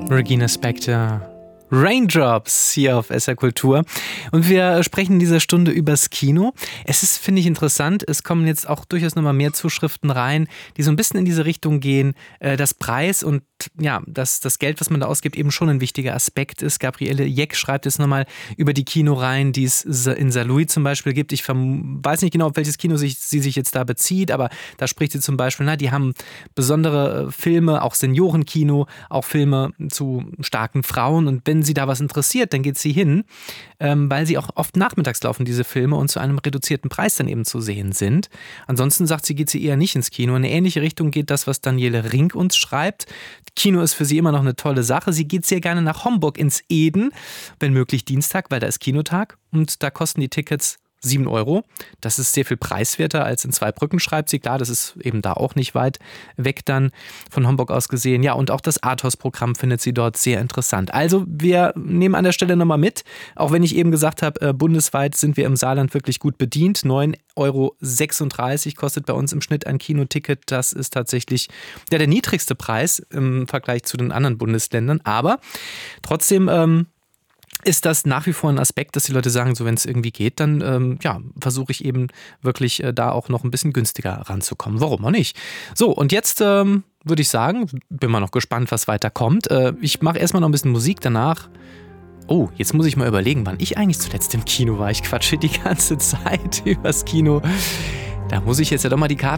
Regina Spektor. Raindrops hier auf SR Kultur. Und wir sprechen in dieser Stunde übers Kino. Es ist, finde ich, interessant. Es kommen jetzt auch durchaus nochmal mehr Zuschriften rein, die so ein bisschen in diese Richtung gehen, dass Preis und ja, dass das Geld, was man da ausgibt, eben schon ein wichtiger Aspekt ist. Gabriele Jeck schreibt jetzt nochmal über die Kinoreihen, die es in Saarlouis zum Beispiel gibt. Ich weiß nicht genau, auf welches Kino sie sich jetzt da bezieht, aber da spricht sie zum Beispiel, die haben besondere Filme, auch Seniorenkino, auch Filme zu starken Frauen. Und wenn sie da was interessiert, dann geht sie hin, weil sie auch oft nachmittags laufen, diese Filme, und zu einem reduzierten Preis dann eben zu sehen sind. Ansonsten sagt sie, geht sie eher nicht ins Kino. In eine ähnliche Richtung geht das, was Daniele Rink uns schreibt. Kino ist für sie immer noch eine tolle Sache. Sie geht sehr gerne nach Homburg ins Eden, wenn möglich Dienstag, weil da ist Kinotag und da kosten die Tickets 7 Euro. Das ist sehr viel preiswerter als in Zweibrücken, schreibt sie. Klar, das ist eben da auch nicht weit weg dann von Homburg aus gesehen. Ja, und auch das Arthouse-Programm findet sie dort sehr interessant. Also wir nehmen an der Stelle nochmal mit, auch wenn ich eben gesagt habe, bundesweit sind wir im Saarland wirklich gut bedient. 9,36 € kostet bei uns im Schnitt ein Kinoticket. Das ist tatsächlich der niedrigste Preis im Vergleich zu den anderen Bundesländern. Aber trotzdem ist das nach wie vor ein Aspekt, dass die Leute sagen, so wenn es irgendwie geht, dann versuche ich eben wirklich da auch noch ein bisschen günstiger ranzukommen. Warum auch nicht? So, und jetzt würde ich sagen, bin mal noch gespannt, was weiter kommt. Ich mache erstmal noch ein bisschen Musik, danach. Oh, jetzt muss ich mal überlegen, wann ich eigentlich zuletzt im Kino war. Ich quatsche die ganze Zeit übers Kino. Da muss ich jetzt ja doch mal die Karten